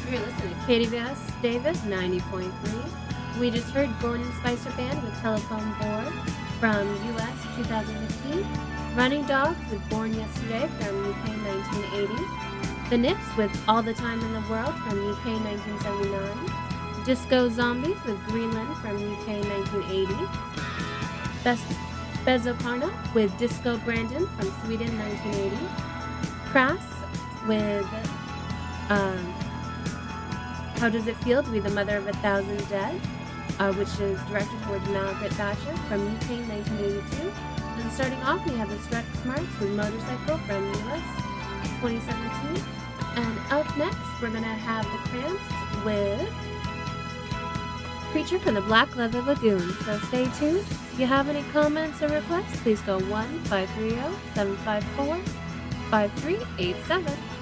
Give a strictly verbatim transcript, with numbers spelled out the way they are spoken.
You're listening to K D V S Davis ninety point three. We just heard Gordon Spicer Band with Telephone Board from U S twenty fifteen. Running Dogs with Born Yesterday from U K nineteen eighty. The Nips with All the Time in the World from U K nineteen seventy-nine. Disco Zombies with Greenland from U K nineteen eighty. Best Bezokarna with Disco Brandon from Sweden nineteen eighty. Crass with um, How Does It Feel to Be the Mother of a Thousand Dead, uh, which is directed towards Margaret Thatcher from U K nineteen eighty-two. And starting off, we have the Stretch Marks with Motorcycle from U S twenty seventeen. And up next, we're going to have the Cramps with Creature from the Black Leather Lagoon. So stay tuned. If you have any comments or requests, please go one five three zero, seven five four, five three eight seven.